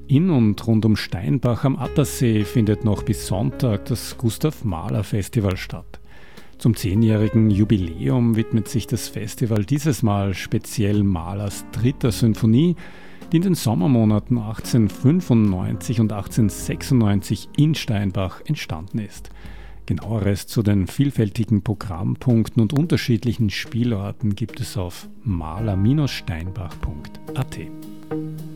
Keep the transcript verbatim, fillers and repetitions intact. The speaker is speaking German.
In und rund um Steinbach am Attersee findet noch bis Sonntag das Gustav-Mahler-Festival statt. Zum zehnjährigen Jubiläum widmet sich das Festival dieses Mal speziell Mahlers dritter Sinfonie, die in den Sommermonaten achtzehnhundertfünfundneunzig und achtzehnhundertsechsundneunzig in Steinbach entstanden ist. Genaueres zu den vielfältigen Programmpunkten und unterschiedlichen Spielorten gibt es auf mahler Bindestrich steinbach punkt a t.